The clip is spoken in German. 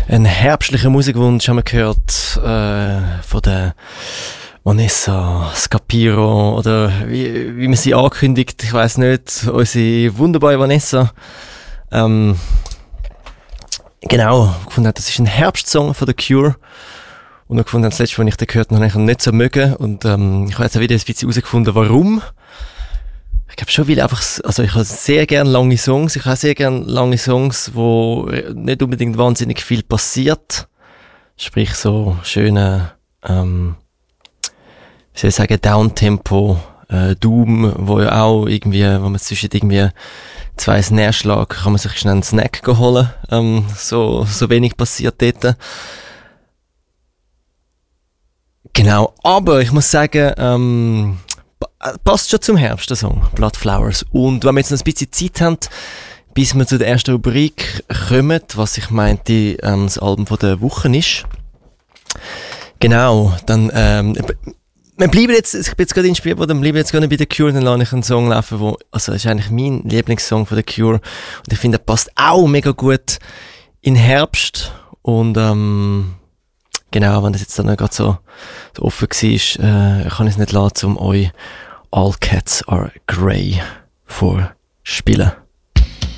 Ein herbstlicher Musikwunsch haben wir gehört von der Vanessa Scapiro oder wie man sie ankündigt, ich weiss nicht, unsere wunderbare Vanessa. Genau, gefunden hat, das ist ein Herbstsong von The Cure. Und noch gefunden, das letzte, was ich den gehört habe, habe ich ihn nicht so mögen. Und ich habe jetzt auch wieder ein bisschen herausgefunden, warum. Ich glaube schon, weil einfach, also ich habe sehr gerne lange Songs. Ich habe sehr gerne lange Songs, wo nicht unbedingt wahnsinnig viel passiert. Sprich so schöne, wie soll ich sagen, Downtempo, Doom, wo ja auch irgendwie, wo man zwischen irgendwie zwei Snare-Schlag kann man sich schnell einen Snack holen. So wenig passiert dort. Genau, aber ich muss sagen, passt schon zum Herbst, der Song, Blood Flowers. Und wenn wir jetzt noch ein bisschen Zeit haben, bis wir zu der ersten Rubrik kommen, was ich meinte, das Album von der Woche ist. Genau, dann, wir bleiben jetzt, ich bin jetzt gerade inspiriert worden, wir bleiben jetzt gerade bei The Cure, dann lasse ich einen Song laufen, das ist eigentlich mein Lieblingssong von The Cure. Und ich finde, der passt auch mega gut in Herbst. Und, genau, wenn das jetzt dann noch gerade so offen war, kann ich es nicht lassen, um euch All Cats Are Grey vorspielen.